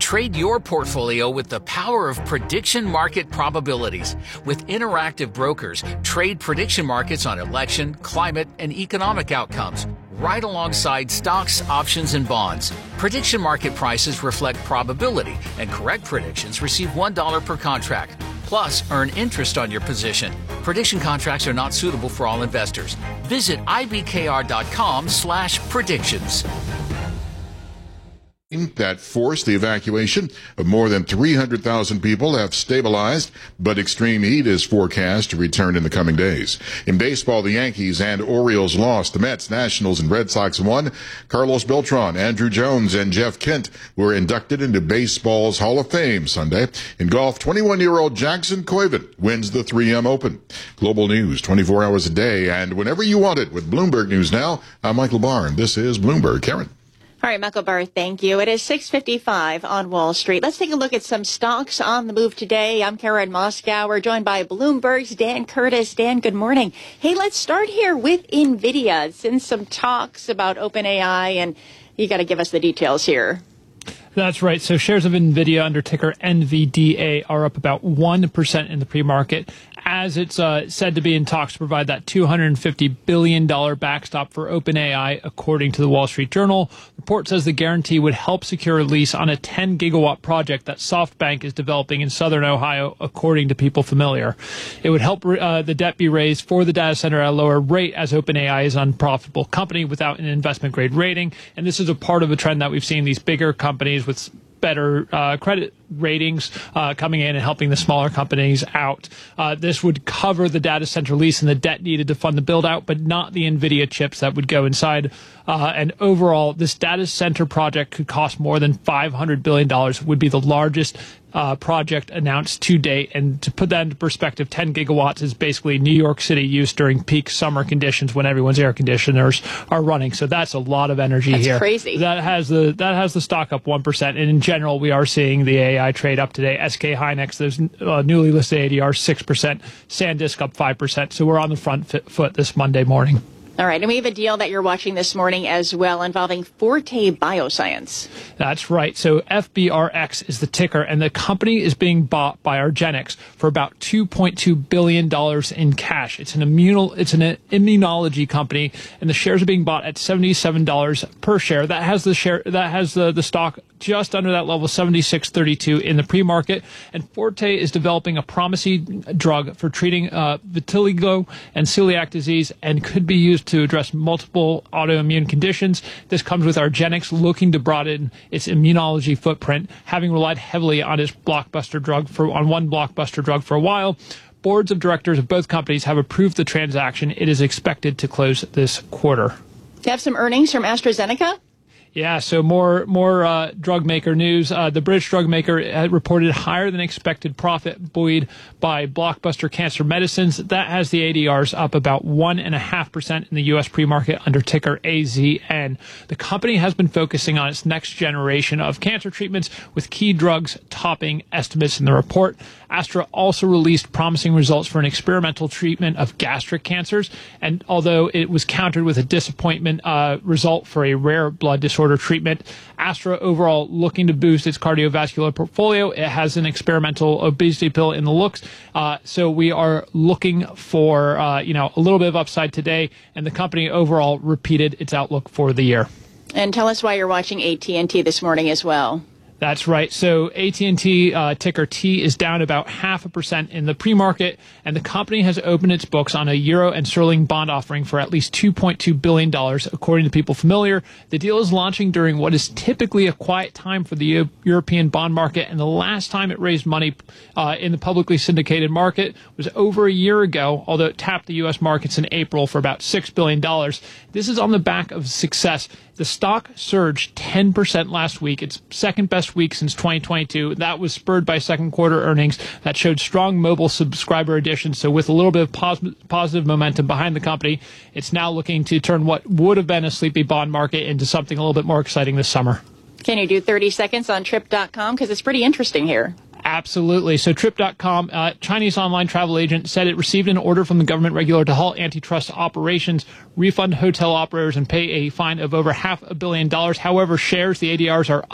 Trade your portfolio with the power of prediction market probabilities. With Interactive Brokers, trade prediction markets on election, climate, and economic outcomes, right alongside stocks, options, and bonds. Prediction market prices reflect probability, and correct predictions receive $1 per contract. Plus, earn interest on your position. Prediction contracts are not suitable for all investors. Visit ibkr.com/predictions. That forced the evacuation of more than 300,000 people have stabilized, but extreme heat is forecast to return in the coming days. In baseball, the Yankees and Orioles lost. The Mets, Nationals, and Red Sox won. Carlos Beltran, Andrew Jones, and Jeff Kent were inducted into baseball's Hall of Fame Sunday. In golf, 21-year-old Jackson Koiven wins the 3M Open. Global news 24 hours a day and whenever you want it with Bloomberg News Now. I'm Michael Barr, and this is Bloomberg. Karen. All right, Michael Barr, thank you. It is 6:55 on Wall Street. Let's take a look at some stocks on the move today. I'm Karen Moskauer, joined by Bloomberg's Dan Curtis. Dan, good morning. Hey, let's start here with NVIDIA. Since some talks about OpenAI, and you got to give us the details here. That's right. So shares of NVIDIA under ticker NVDA are up about 1% in the pre-market, as it's said to be in talks to provide that $250 billion backstop for OpenAI, according to the Wall Street Journal. The report says the guarantee would help secure a lease on a 10-gigawatt project that SoftBank is developing in southern Ohio, according to people familiar. It would help the debt be raised for the data center at a lower rate, as OpenAI is an unprofitable company without an investment-grade rating. And this is a part of a trend that we've seen these bigger companies with better credit ratings coming in and helping the smaller companies out. This would cover the data center lease and the debt needed to fund the build out, but not the NVIDIA chips that would go inside. And overall, this data center project could cost more than $500 billion, would be the largest project announced to date. And to put that into perspective, 10 gigawatts is basically New York City use during peak summer conditions when everyone's air conditioners are running. So that's a lot of energy here. That's crazy. That has the stock up 1%. And in general, we are seeing the AI trade up today. SK Hynix, those newly listed ADR, 6%. SanDisk up 5%. So we're on the front foot this Monday morning. All right, and we have a deal that you're watching this morning as well involving Forte Bioscience. That's right. So FBRX is the ticker, and the company is being bought by argenx for about $2.2 billion in cash. It's an immunology company, and the shares are being bought at $77 per share. That has the stock just under that level, 76.32 in the pre-market. And Forte is developing a promising drug for treating vitiligo and celiac disease, and could be used to address multiple autoimmune conditions. This comes with argenx looking to broaden its immunology footprint, having relied heavily on one blockbuster drug for a while. Boards of directors of both companies have approved the transaction. It is expected to close this quarter. You have some earnings from AstraZeneca? Yeah, so more drug maker news. The British drug maker had reported higher than expected profit buoyed by blockbuster cancer medicines. That has the ADRs up about 1.5% in the U.S. pre-market under ticker AZN. The company has been focusing on its next generation of cancer treatments, with key drugs topping estimates in the report. Astra also released promising results for an experimental treatment of gastric cancers, and although it was countered with a disappointment result for a rare blood disorder treatment, Astra overall looking to boost its cardiovascular portfolio. It has an experimental obesity pill in the looks, so we are looking for a little bit of upside today, and the company overall repeated its outlook for the year. And tell us why you're watching AT&T this morning as well. That's right. So AT&T, ticker T, is down about 0.5% in the pre-market, and the company has opened its books on a euro and sterling bond offering for at least $2.2 billion, according to people familiar. The deal is launching during what is typically a quiet time for the European bond market, and the last time it raised money in the publicly syndicated market was over a year ago, although it tapped the U.S. markets in April for about $6 billion. This is on the back of success. The stock surged 10% last week, its second best week since 2022. That was spurred by second quarter earnings that showed strong mobile subscriber additions. So with a little bit of positive momentum behind the company, it's now looking to turn what would have been a sleepy bond market into something a little bit more exciting this summer. Can you do 30 seconds on Trip.com? Because it's pretty interesting here. Absolutely. So Trip.com, Chinese online travel agent, said it received an order from the government regulator to halt antitrust operations, refund hotel operators, and pay a fine of over $500 million. However, shares, the ADRs, are